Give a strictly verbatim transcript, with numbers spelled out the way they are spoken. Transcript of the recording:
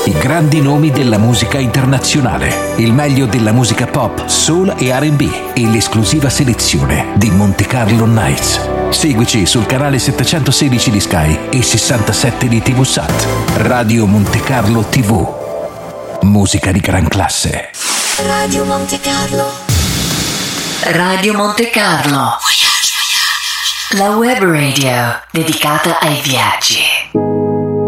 I grandi nomi della musica internazionale, il meglio della musica pop, soul e R and B e l'esclusiva selezione di Monte Carlo Nights. Seguici sul canale settecentosedici di Sky e sessantasette di tivù Sat. Radio Monte Carlo tivù. Musica di gran classe. Radio Monte Carlo. Radio Monte Carlo. La web radio dedicata ai viaggi.